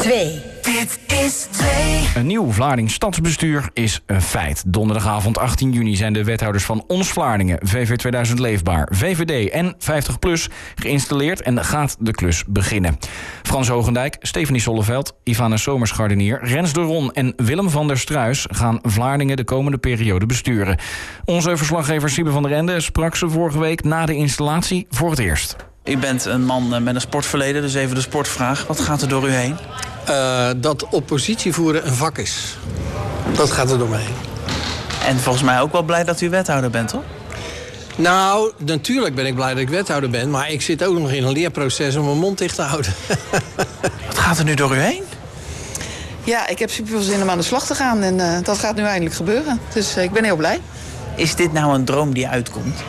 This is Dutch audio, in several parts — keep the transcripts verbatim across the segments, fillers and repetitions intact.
twee. Dit is twee. Een nieuw Vlaardings stadsbestuur is een feit. Donderdagavond achttien juni zijn de wethouders van Ons Vlaardingen, V V tweeduizend Leefbaar, V V D en vijftig plus geïnstalleerd en gaat de klus beginnen. Frans Hogendijk, Stefanie Solleveld, Ivana Somers-Gardenier, Rens de Ron en Willem van der Struis gaan Vlaardingen de komende periode besturen. Onze verslaggever Siebe van der Ende sprak ze vorige week na de installatie voor het eerst. U bent een man met een sportverleden, dus even de sportvraag. Wat gaat er door u heen? Uh, dat oppositie voeren een vak is. Dat gaat er door me heen. En volgens mij ook wel blij dat u wethouder bent, toch? Nou, natuurlijk ben ik blij dat ik wethouder ben, maar ik zit ook nog in een leerproces om mijn mond dicht te houden. Wat gaat er nu door u heen? Ja, ik heb super veel zin om aan de slag te gaan en uh, dat gaat nu eindelijk gebeuren. Dus uh, ik ben heel blij. Is dit nou een droom die uitkomt?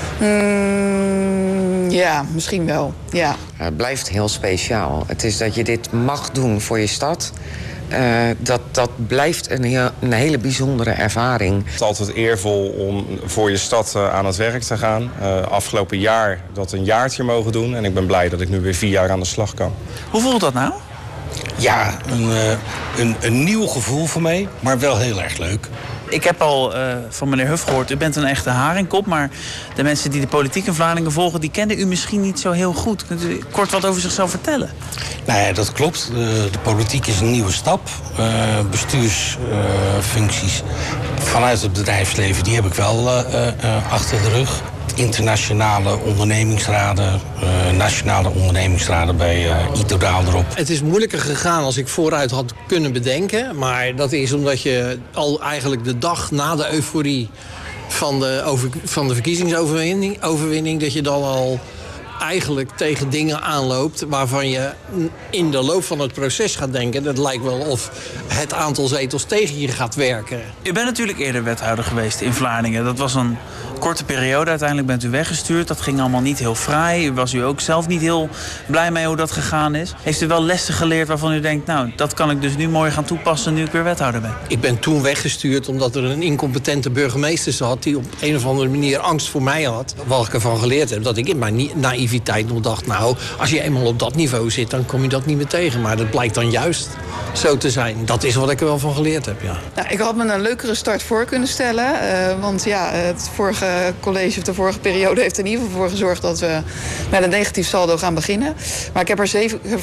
Mm, ja, misschien wel, ja. Het blijft heel speciaal. Het is dat je dit mag doen voor je stad. Uh, dat, dat blijft een, heel, een hele bijzondere ervaring. Het is altijd eervol om voor je stad uh, aan het werk te gaan. Uh, afgelopen jaar dat een jaartje mogen doen. En ik ben blij dat ik nu weer vier jaar aan de slag kan. Hoe voelt dat nou? Ja, een, uh, een, een nieuw gevoel voor mij, maar wel heel erg leuk. Ik heb al uh, van meneer Huff gehoord, u bent een echte haringkop, maar de mensen die de politiek in Vlaardingen volgen, die kennen u misschien niet zo heel goed. Kunt u kort wat over zichzelf vertellen? Nou ja, dat klopt. De, de politiek is een nieuwe stap. Uh, bestuursfuncties uh, vanuit het bedrijfsleven, die heb ik wel uh, uh, achter de rug. Internationale ondernemingsraden, uh, nationale ondernemingsraden bij uh, Itodaal erop. Het is moeilijker gegaan als ik vooruit had kunnen bedenken. Maar dat is omdat je al eigenlijk de dag na de euforie van de, over, van de verkiezingsoverwinning... overwinning, dat je dan al eigenlijk tegen dingen aanloopt waarvan je in de loop van het proces gaat denken. Dat lijkt wel of het aantal zetels tegen je gaat werken. U bent natuurlijk eerder wethouder geweest in Vlaardingen. Dat was een korte periode. Uiteindelijk bent u weggestuurd. Dat ging allemaal niet heel fraai. U was u ook zelf niet heel blij mee hoe dat gegaan is. Heeft u wel lessen geleerd waarvan u denkt, nou, dat kan ik dus nu mooi gaan toepassen nu ik weer wethouder ben? Ik ben toen weggestuurd omdat er een incompetente burgemeester zat die op een of andere manier angst voor mij had. Wat ik ervan geleerd heb, dat ik in mijn naïviteit nog dacht, nou, als je eenmaal op dat niveau zit, dan kom je dat niet meer tegen. Maar dat blijkt dan juist zo te zijn. Dat is wat ik er wel van geleerd heb, ja. Nou, ik had me een leukere start voor kunnen stellen. Uh, want ja, het vorige college of de vorige periode heeft er in ieder geval voor gezorgd dat we met een negatief saldo gaan beginnen. Maar ik heb er zeven,